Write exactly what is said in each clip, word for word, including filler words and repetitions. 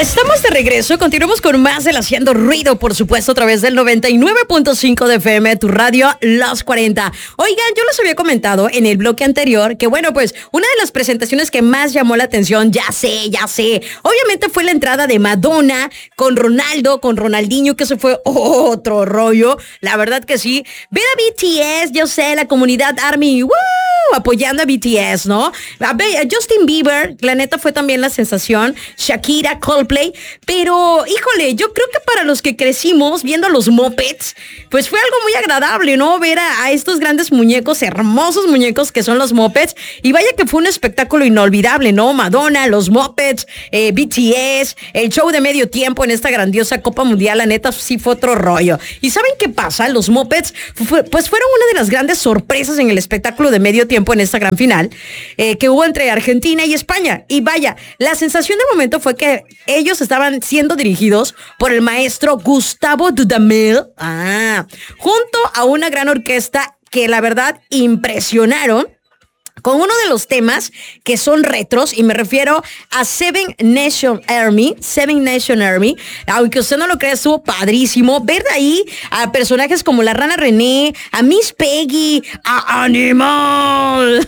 Estamos de regreso, continuamos con más del Haciendo Ruido, por supuesto, a través del noventa y nueve punto cinco de F M, tu radio, Los cuarenta. Oigan, yo les había comentado en el bloque anterior que, bueno, pues, una de las presentaciones que más llamó la atención, ya sé, ya sé, obviamente fue la entrada de Madonna con Ronaldo, con Ronaldinho, que eso fue otro rollo, la verdad que sí. Ver a B T S, yo sé, la comunidad ARMY, ¡woo!, apoyando a B T S, ¿no? A ver, a Justin Bieber, la neta fue también la sensación, Shakira, Coldplay, pero híjole, yo creo que para los que crecimos viendo los Muppets, pues fue algo muy agradable, ¿no? Ver a, a estos grandes muñecos, hermosos muñecos que son los Muppets, y vaya que fue un espectáculo inolvidable, ¿no? Madonna, los Muppets, eh, B T S, el show de medio tiempo en esta grandiosa Copa Mundial, la neta sí fue otro rollo. ¿Y saben qué pasa? Los Muppets, fue, pues fueron una de las grandes sorpresas en el espectáculo de medio tiempo en esta gran final eh, que hubo entre Argentina y España. Y vaya, la sensación de momento fue que ellos estaban siendo dirigidos por el maestro Gustavo Dudamel, ah, junto a una gran orquesta que la verdad impresionaron con uno de los temas que son retros, y me refiero a Seven Nation Army, Seven Nation Army, aunque usted no lo crea, estuvo padrísimo ver ahí a personajes como la Rana René, a Miss Peggy, a Animal,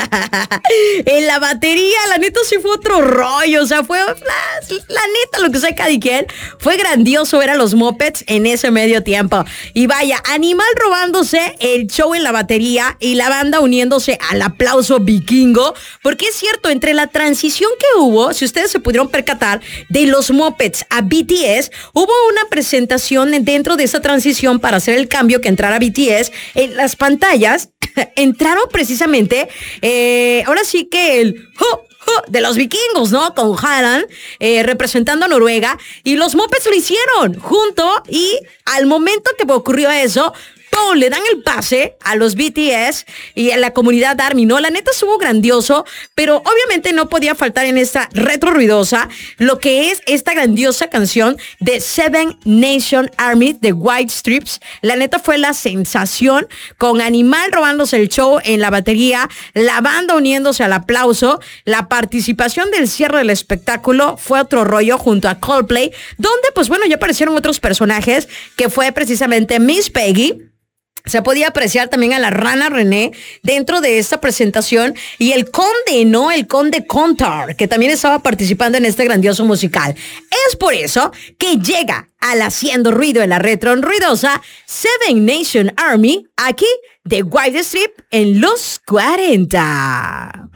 en la batería, la neta sí fue otro rollo, o sea, fue la, la neta, lo que sea cada quien, fue grandioso ver a los Muppets en ese medio tiempo, y vaya, Animal robándose el show en la batería y la banda uniéndose al aplauso vikingo, porque es cierto, entre la transición que hubo, si ustedes se pudieron percatar, de los Muppets a B T S, hubo una presentación dentro de esa transición para hacer el cambio que entrara B T S en las pantallas. Entraron precisamente, eh, ahora sí que el ¡oh! de los vikingos, ¿no? Con Harald eh, representando a Noruega, y los Muppets lo hicieron junto, y al momento que ocurrió eso, ¡pum!, le dan el pase a los B T S y a la comunidad ARMY, ¿no? La neta estuvo grandioso, pero obviamente no podía faltar en esta retro ruidosa lo que es esta grandiosa canción de Seven Nation Army de White Stripes. La neta fue la sensación, con Animal robándose el show en la batería, la banda uniéndose al aplauso, la participación del cierre del espectáculo fue otro rollo junto a Coldplay, donde pues bueno, ya aparecieron otros personajes, que fue precisamente Miss Peggy. Se podía apreciar también a la Rana René dentro de esta presentación, y el conde, ¿no? El conde Contar, que también estaba participando en este grandioso musical. Es por eso que llega al Haciendo Ruido en la retro ruidosa Seven Nation Army, aquí de White Strip en Los cuarenta.